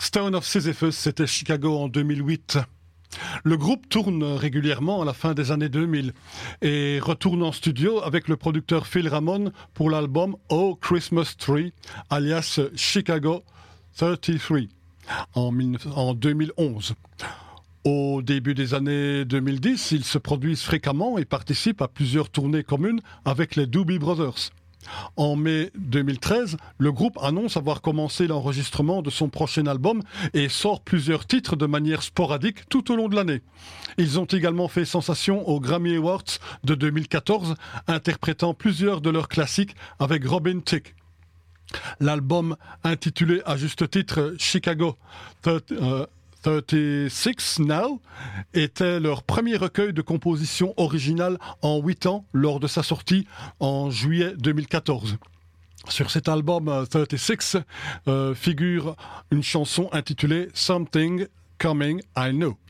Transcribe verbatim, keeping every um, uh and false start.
Stone of Sisyphus, c'était Chicago en deux mille huit. Le groupe tourne régulièrement à la fin des années deux mille et retourne en studio avec le producteur Phil Ramone pour l'album Oh Christmas Tree, alias Chicago trente-trois, en, en deux mille onze. Au début des années deux mille dix, ils se produisent fréquemment et participent à plusieurs tournées communes avec les Doobie Brothers. En mai deux mille treize, le groupe annonce avoir commencé l'enregistrement de son prochain album et sort plusieurs titres de manière sporadique tout au long de l'année. Ils ont également fait sensation aux Grammy Awards de deux mille quatorze, interprétant plusieurs de leurs classiques avec Robin Thicke. L'album, intitulé à juste titre Chicago trente-six Now, était leur premier recueil de compositions originales en huit ans lors de sa sortie en juillet deux mille quatorze. Sur cet album euh, trente-six euh, figure une chanson intitulée Something Coming I Know.